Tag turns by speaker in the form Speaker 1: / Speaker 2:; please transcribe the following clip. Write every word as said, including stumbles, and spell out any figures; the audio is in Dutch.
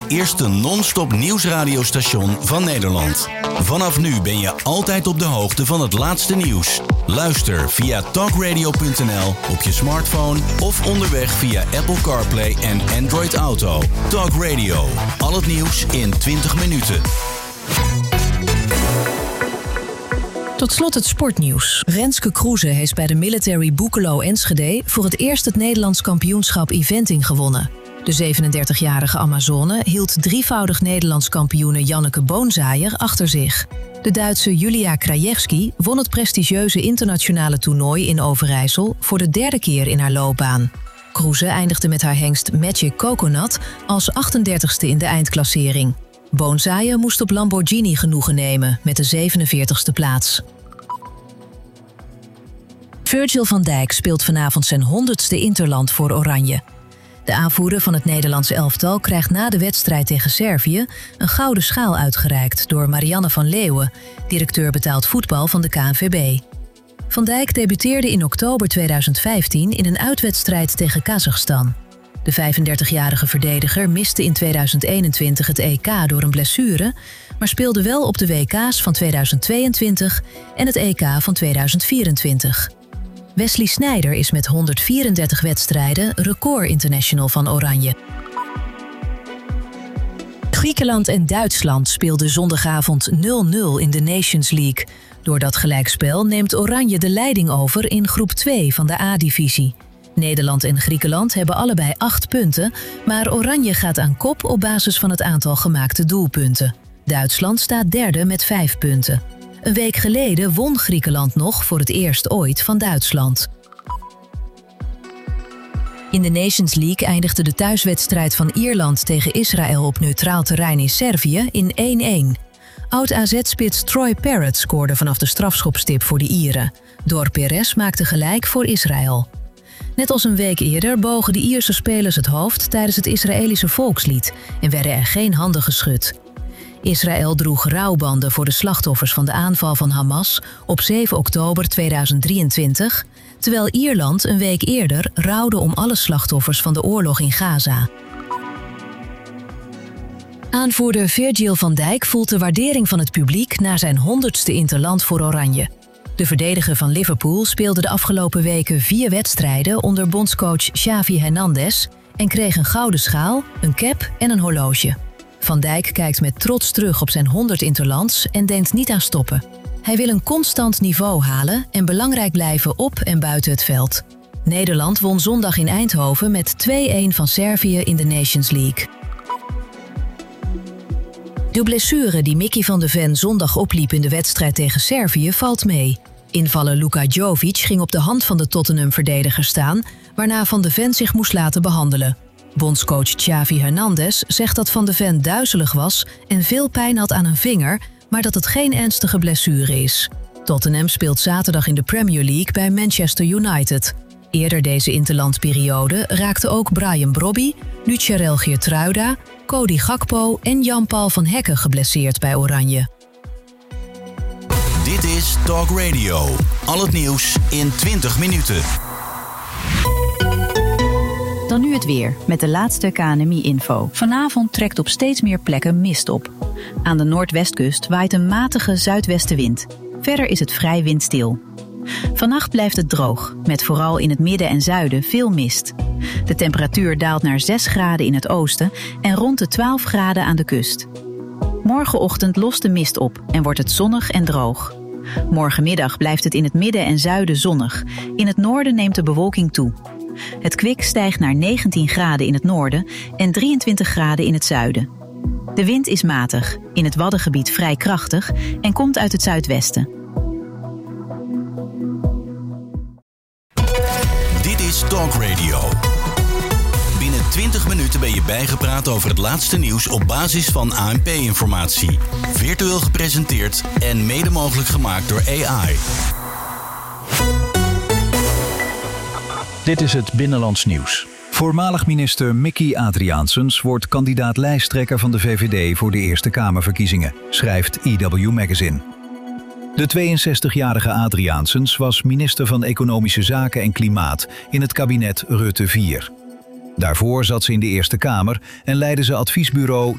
Speaker 1: eerste non-stop nieuwsradiostation van Nederland. Vanaf nu ben je altijd op de hoogte van het laatste nieuws. Luister via talkradio punt n l op je smartphone of onderweg via Apple CarPlay en Android Auto. Talk Radio. Al het nieuws in twintig minuten.
Speaker 2: Tot slot het sportnieuws. Renske Kroeze heeft bij de Military Boekelo Enschede voor het eerst het Nederlands kampioenschap eventing gewonnen. De zevenendertigjarige Amazone hield drievoudig Nederlands kampioene Janneke Boonzaaier achter zich. De Duitse Julia Krajewski won het prestigieuze internationale toernooi in Overijssel voor de derde keer in haar loopbaan. Kroeze eindigde met haar hengst Magic Coconut als achtendertigste in de eindklassering. Boonzaaier moest op Lamborghini genoegen nemen met de zevenenveertigste plaats. Virgil van Dijk speelt vanavond zijn honderdste interland voor Oranje. De aanvoerder van het Nederlandse elftal krijgt na de wedstrijd tegen Servië een gouden schaal uitgereikt door Marianne van Leeuwen, directeur betaald voetbal van de K N V B. Van Dijk debuteerde in oktober tweeduizend vijftien in een uitwedstrijd tegen Kazachstan. De vijfendertigjarige verdediger miste in tweeduizend eenentwintig het E K door een blessure, maar speelde wel op de W K's van tweeduizend tweeëntwintig en het E K van tweeduizend vierentwintig. Wesley Sneijder is met honderdvierendertig wedstrijden record-international van Oranje. Griekenland en Duitsland speelden zondagavond nul nul in de Nations League. Door dat gelijkspel neemt Oranje de leiding over in groep twee van de A-divisie. Nederland en Griekenland hebben allebei acht punten, maar Oranje gaat aan kop op basis van het aantal gemaakte doelpunten. Duitsland staat derde met vijf punten. Een week geleden won Griekenland nog voor het eerst ooit van Duitsland. In de Nations League eindigde de thuiswedstrijd van Ierland tegen Israël op neutraal terrein in Servië in één-één. Oud-A Z-spits Troy Parrott scoorde vanaf de strafschopstip voor de Ieren. Dor Perez maakte gelijk voor Israël. Net als een week eerder bogen de Ierse spelers het hoofd tijdens het Israëlische volkslied en werden er geen handen geschud. Israël droeg rouwbanden voor de slachtoffers van de aanval van Hamas op zeven oktober tweeduizend drieëntwintig, terwijl Ierland een week eerder rouwde om alle slachtoffers van de oorlog in Gaza. Aanvoerder Virgil van Dijk voelt de waardering van het publiek na zijn honderdste interland voor Oranje. De verdediger van Liverpool speelde de afgelopen weken vier wedstrijden onder bondscoach Xavi Hernandez en kreeg een gouden schaal, een cap en een horloge. Van Dijk kijkt met trots terug op zijn honderd interlands en denkt niet aan stoppen. Hij wil een constant niveau halen en belangrijk blijven op en buiten het veld. Nederland won zondag in Eindhoven met twee-één van Servië in de Nations League. De blessure die Mickey van de Ven zondag opliep in de wedstrijd tegen Servië valt mee. Invaller Luka Jovic ging op de hand van de Tottenham-verdediger staan, waarna Van de Ven zich moest laten behandelen. Bondscoach Xavi Hernandez zegt dat Van de Ven duizelig was en veel pijn had aan een vinger, maar dat het geen ernstige blessure is. Tottenham speelt zaterdag in de Premier League bij Manchester United. Eerder deze interlandperiode raakten ook Brian Brobby, Nucharel Geertruida, Cody Gakpo en Jan-Paul van Hekken geblesseerd bij Oranje.
Speaker 1: Dit is Talk Radio. Al het nieuws in twintig minuten.
Speaker 3: Dan nu het weer, met de laatste K N M I-info. Vanavond trekt op steeds meer plekken mist op. Aan de noordwestkust waait een matige zuidwestenwind. Verder is het vrij windstil. Vannacht blijft het droog, met vooral in het midden en zuiden veel mist. De temperatuur daalt naar zes graden in het oosten en rond de twaalf graden aan de kust. Morgenochtend lost de mist op en wordt het zonnig en droog. Morgenmiddag blijft het in het midden en zuiden zonnig. In het noorden neemt de bewolking toe. Het kwik stijgt naar negentien graden in het noorden en drieëntwintig graden in het zuiden. De wind is matig, in het Waddengebied vrij krachtig en komt uit het zuidwesten.
Speaker 1: Dit is Talk Radio. Binnen twintig minuten ben je bijgepraat over het laatste nieuws op basis van A N P-informatie. Virtueel gepresenteerd en mede mogelijk gemaakt door A I.
Speaker 4: Dit is het Binnenlands Nieuws. Voormalig minister Mickey Adriaansens wordt kandidaat lijsttrekker van de V V D voor de Eerste Kamerverkiezingen, schrijft E W Magazine. De tweeënzestigjarige Adriaansens was minister van Economische Zaken en Klimaat in het kabinet Rutte vier. Daarvoor zat ze in de Eerste Kamer en leidde ze adviesbureau